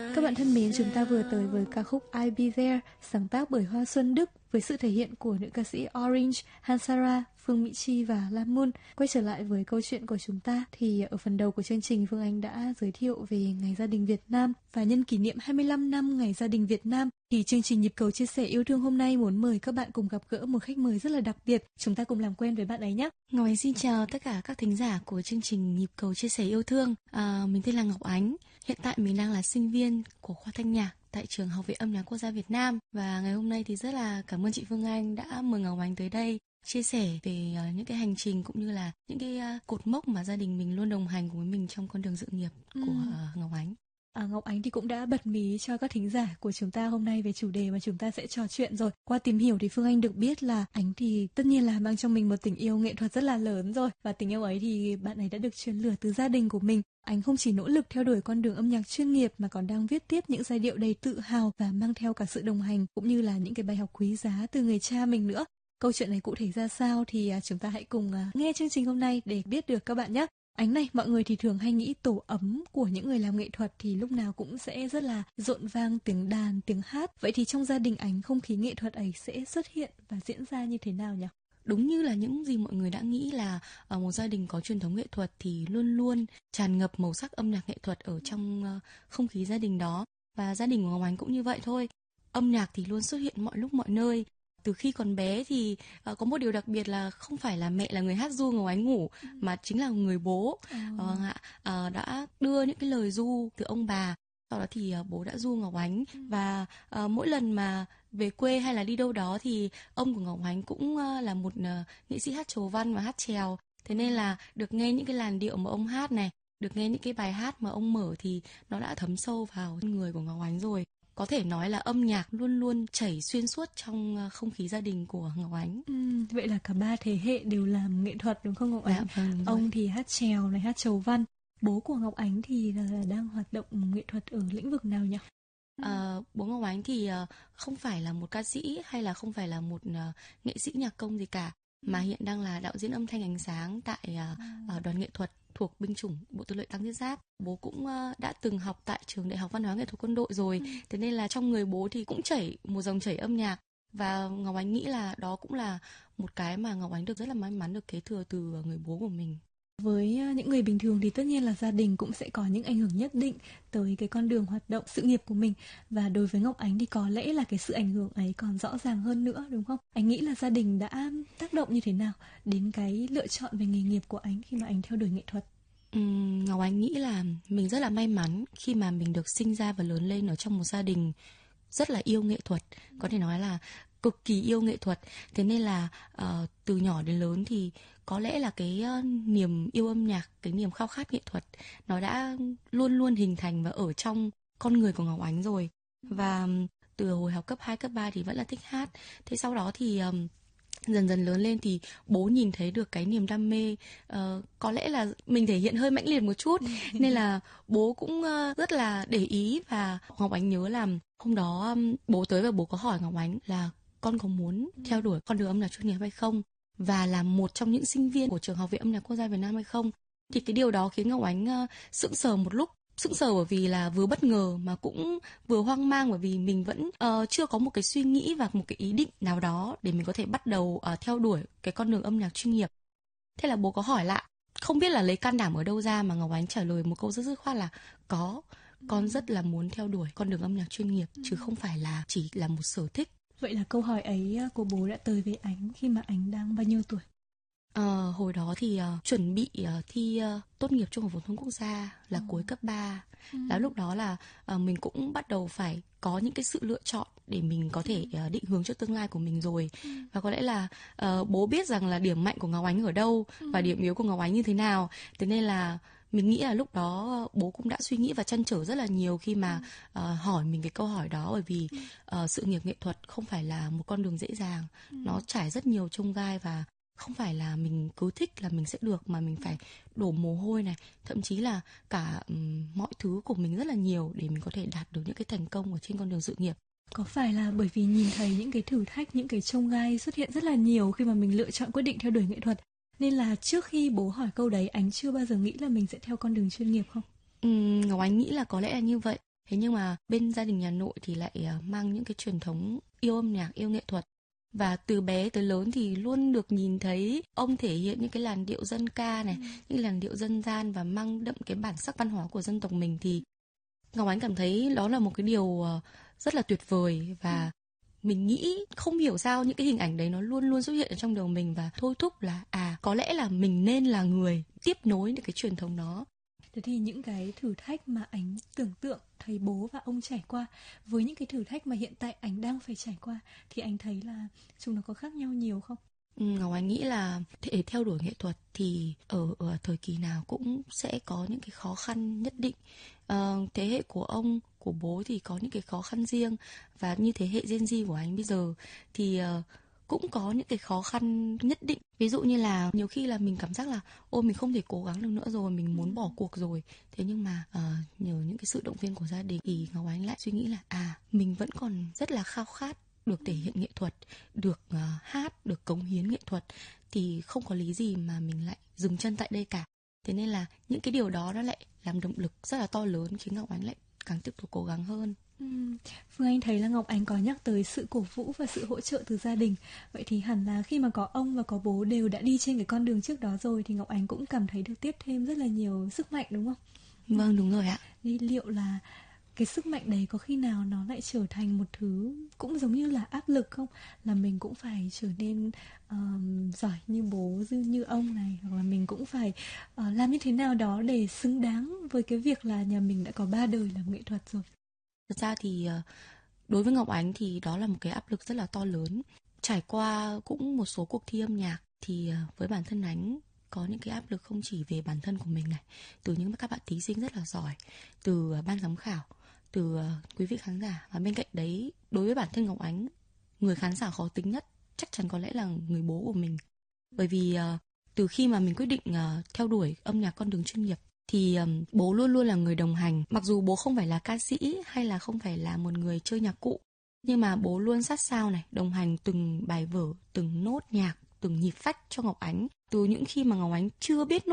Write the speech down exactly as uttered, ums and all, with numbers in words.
Các bạn thân mến, chúng ta vừa tới với ca khúc I'll Be There, sáng tác bởi Hoa Xuân Đức với sự thể hiện của nữ ca sĩ Orange, Hansara, Phương Mỹ Chi và Lam Moon. Quay trở lại với câu chuyện của chúng ta thì ở phần đầu của chương trình, Phương Anh đã giới thiệu về Ngày Gia đình Việt Nam, và nhân kỷ niệm hai mươi lăm năm Ngày Gia đình Việt Nam thì chương trình Nhịp cầu chia sẻ yêu thương hôm nay muốn mời các bạn cùng gặp gỡ một khách mời rất là đặc biệt. Chúng ta cùng làm quen với bạn ấy nhé. Ngọc Ánh xin chào tất cả các thính giả của chương trình Nhịp cầu chia sẻ yêu thương. À, mình tên là Ngọc Ánh. Hiện tại mình đang là sinh viên của khoa thanh nhạc tại trường Học viện Âm nhạc Quốc gia Việt Nam. Và ngày hôm nay thì rất là cảm ơn chị Phương Anh đã mời Ngọc Ánh tới đây chia sẻ về uh, những cái hành trình cũng như là những cái uh, cột mốc mà gia đình mình luôn đồng hành cùng với mình trong con đường sự nghiệp ừ. của uh, Ngọc Ánh. À, Ngọc Ánh thì cũng đã bật mí cho các thính giả của chúng ta hôm nay về chủ đề mà chúng ta sẽ trò chuyện rồi. Qua tìm hiểu thì Phương Anh được biết là Ánh thì tất nhiên là mang trong mình một tình yêu nghệ thuật rất là lớn rồi. Và tình yêu ấy thì bạn ấy đã được truyền lửa từ gia đình của mình. Ánh không chỉ nỗ lực theo đuổi con đường âm nhạc chuyên nghiệp mà còn đang viết tiếp những giai điệu đầy tự hào và mang theo cả sự đồng hành cũng như là những cái bài học quý giá từ người cha mình nữa. Câu chuyện này cụ thể ra sao thì chúng ta hãy cùng nghe chương trình hôm nay để biết được các bạn nhé. Ánh này, mọi người thì thường hay nghĩ tổ ấm của những người làm nghệ thuật thì lúc nào cũng sẽ rất là rộn vang tiếng đàn, tiếng hát. Vậy thì trong gia đình Ánh, không khí nghệ thuật ấy sẽ xuất hiện và diễn ra như thế nào nhỉ? Đúng như là những gì mọi người đã nghĩ là ở một gia đình có truyền thống nghệ thuật thì luôn luôn tràn ngập màu sắc âm nhạc nghệ thuật ở trong không khí gia đình đó. Và gia đình của Ngọc Ánh cũng như vậy thôi. Âm nhạc thì luôn xuất hiện mọi lúc mọi nơi. Từ khi còn bé thì uh, có một điều đặc biệt là không phải là mẹ là người hát ru Ngọc Ánh ngủ ừ. mà chính là người bố ừ. uh, uh, đã đưa những cái lời ru từ ông bà. Sau đó thì uh, bố đã ru Ngọc Ánh ừ. và uh, mỗi lần mà về quê hay là đi đâu đó thì ông của Ngọc Ánh cũng uh, là một uh, nghệ sĩ hát chầu văn và hát chèo. Thế nên là được nghe những cái làn điệu mà ông hát này, được nghe những cái bài hát mà ông mở thì nó đã thấm sâu vào người của Ngọc Ánh rồi. Có thể nói là âm nhạc luôn luôn chảy xuyên suốt trong không khí gia đình của Ngọc Ánh. Ừ, vậy là cả ba thế hệ đều làm nghệ thuật đúng không Ngọc Ánh? Dạ, vâng, ông thì hát chèo này, hát chầu văn. Bố của Ngọc Ánh thì là, là đang hoạt động nghệ thuật ở lĩnh vực nào nhỉ? À, bố Ngọc Ánh thì uh, không phải là một ca sĩ hay là không phải là một uh, nghệ sĩ nhạc công gì cả, mà hiện đang là đạo diễn âm thanh ánh sáng tại uh, uh, đoàn nghệ thuật thuộc binh chủng Bộ Tư lệnh Tăng Thiết Giáp. Bố cũng uh, đã từng học tại trường Đại học Văn hóa Nghệ thuật Quân đội rồi. Ừ. Thế nên là trong người bố thì cũng chảy một dòng chảy âm nhạc. Và Ngọc Ánh nghĩ là đó cũng là một cái mà Ngọc Ánh được rất là may mắn được kế thừa từ người bố của mình. Với những người bình thường thì tất nhiên là gia đình cũng sẽ có những ảnh hưởng nhất định tới cái con đường hoạt động sự nghiệp của mình. Và đối với Ngọc Ánh thì có lẽ là cái sự ảnh hưởng ấy còn rõ ràng hơn nữa đúng không? Anh nghĩ là gia đình đã tác động như thế nào đến cái lựa chọn về nghề nghiệp của Ánh khi mà Ánh theo đuổi nghệ thuật? Uhm, Ngọc Ánh nghĩ là mình rất là may mắn khi mà mình được sinh ra và lớn lên ở trong một gia đình rất là yêu nghệ thuật. Có thể nói là cực kỳ yêu nghệ thuật. Thế nên là uh, từ nhỏ đến lớn thì có lẽ là cái uh, niềm yêu âm nhạc, cái niềm khao khát nghệ thuật nó đã luôn luôn hình thành và ở trong con người của Ngọc Ánh rồi. Và um, từ hồi học cấp hai, cấp ba thì vẫn là thích hát. Thế sau đó thì um, dần dần lớn lên thì bố nhìn thấy được cái niềm đam mê, uh, có lẽ là mình thể hiện hơi mãnh liệt một chút nên là bố cũng uh, rất là để ý. Và Ngọc Ánh nhớ là hôm đó um, bố tới và bố có hỏi Ngọc Ánh là con có muốn theo đuổi con đường âm nhạc chuyên nghiệp hay không và là một trong những sinh viên của trường Học viện Âm nhạc Quốc gia Việt Nam hay không. Thì cái điều đó khiến Ngọc Ánh uh, sững sờ một lúc. Sững sờ bởi vì là vừa bất ngờ mà cũng vừa hoang mang, bởi vì mình vẫn uh, chưa có một cái suy nghĩ và một cái ý định nào đó để mình có thể bắt đầu uh, theo đuổi cái con đường âm nhạc chuyên nghiệp. Thế là bố có hỏi lại, không biết là lấy can đảm ở đâu ra mà Ngọc Ánh trả lời một câu rất dứt khoát là có, con rất là muốn theo đuổi con đường âm nhạc chuyên nghiệp chứ không phải là chỉ là một sở thích. Vậy là câu hỏi ấy của bố đã tới với Ánh khi mà Ánh đang bao nhiêu tuổi? Uh, hồi đó thì uh, chuẩn bị uh, thi uh, tốt nghiệp Trung học phổ thông quốc gia là ừ. cuối cấp ba. Ừ. Là lúc đó là uh, mình cũng bắt đầu phải có những cái sự lựa chọn để mình có thể uh, định hướng cho tương lai của mình rồi. Ừ. Và có lẽ là uh, bố biết rằng là điểm mạnh của Ngọc Ánh ở đâu ừ. và điểm yếu của Ngọc Ánh như thế nào. Thế nên là mình nghĩ là lúc đó bố cũng đã suy nghĩ và trăn trở rất là nhiều khi mà uh, hỏi mình cái câu hỏi đó, bởi vì uh, sự nghiệp nghệ thuật không phải là một con đường dễ dàng. Ừ. Nó trải rất nhiều chông gai và không phải là mình cứ thích là mình sẽ được, mà mình phải đổ mồ hôi này, thậm chí là cả um, mọi thứ của mình rất là nhiều để mình có thể đạt được những cái thành công ở trên con đường sự nghiệp. Có phải là bởi vì nhìn thấy những cái thử thách, những cái chông gai xuất hiện rất là nhiều khi mà mình lựa chọn quyết định theo đuổi nghệ thuật, nên là trước khi bố hỏi câu đấy Ánh chưa bao giờ nghĩ là mình sẽ theo con đường chuyên nghiệp không? Uhm, Ngọc Ánh nghĩ là có lẽ là như vậy. Thế nhưng mà bên gia đình nhà nội thì lại mang những cái truyền thống yêu âm nhạc, yêu nghệ thuật. Và từ bé tới lớn thì luôn được nhìn thấy ông thể hiện những cái làn điệu dân ca này, ừ. những làn điệu dân gian và mang đậm cái bản sắc văn hóa của dân tộc mình. Thì Ngọc Ánh cảm thấy đó là một cái điều rất là tuyệt vời. Và ừ. mình nghĩ không hiểu sao những cái hình ảnh đấy nó luôn luôn xuất hiện ở trong đầu mình và thôi thúc là à có lẽ là mình nên là người tiếp nối những cái truyền thống đó. Thế thì những cái thử thách mà Ánh tưởng tượng thấy bố và ông trải qua với những cái thử thách mà hiện tại Ánh đang phải trải qua thì Ánh thấy là chúng nó có khác nhau nhiều không? Ừ, Ngọc Ánh nghĩ là để theo đuổi nghệ thuật thì ở, ở thời kỳ nào cũng sẽ có những cái khó khăn nhất định. Ờ, thế hệ của ông, của bố thì có những cái khó khăn riêng, và như thế hệ Gen Z của Ánh bây giờ thì uh, cũng có những cái khó khăn nhất định. Ví dụ như là nhiều khi là mình cảm giác là ôi mình không thể cố gắng được nữa rồi, mình muốn bỏ cuộc rồi. Thế nhưng mà uh, nhờ những cái sự động viên của gia đình thì Ngọc Ánh lại suy nghĩ là à mình vẫn còn rất là khao khát được thể hiện nghệ thuật, được uh, hát, được cống hiến nghệ thuật, thì không có lý gì mà mình lại dừng chân tại đây cả. Thế nên là những cái điều đó nó lại làm động lực rất là to lớn khiến Ngọc Ánh lại càng tiếp tục cố gắng hơn. Ừ. Phương Anh thấy là Ngọc Ánh có nhắc tới sự cổ vũ và sự hỗ trợ từ gia đình. Vậy thì hẳn là khi mà có ông và có bố đều đã đi trên cái con đường trước đó rồi thì Ngọc Ánh cũng cảm thấy được tiếp thêm rất là nhiều sức mạnh đúng không? Vâng, đúng rồi ạ. Thì liệu là cái sức mạnh đấy có khi nào nó lại trở thành một thứ cũng giống như là áp lực không? Là mình cũng phải trở nên um, giỏi như bố, như ông này, hoặc là mình cũng phải uh, làm như thế nào đó để xứng đáng với cái việc là nhà mình đã có ba đời làm nghệ thuật rồi. Thật ra thì đối với Ngọc Ánh thì đó là một cái áp lực rất là to lớn. Trải qua cũng một số cuộc thi âm nhạc thì với bản thân Ánh có những cái áp lực không chỉ về bản thân của mình này, từ những các bạn thí sinh rất là giỏi, từ ban giám khảo, từ quý vị khán giả. Và bên cạnh đấy, đối với bản thân Ngọc Ánh, người khán giả khó tính nhất chắc chắn có lẽ là người bố của mình. Bởi vì từ khi mà mình quyết định theo đuổi âm nhạc con đường chuyên nghiệp thì um, bố luôn luôn là người đồng hành. Mặc dù bố không phải là ca sĩ hay là không phải là một người chơi nhạc cụ, nhưng mà bố luôn sát sao này, đồng hành từng bài vở, từng nốt nhạc, từng nhịp phách cho Ngọc Ánh. Từ những khi mà Ngọc Ánh chưa biết nốt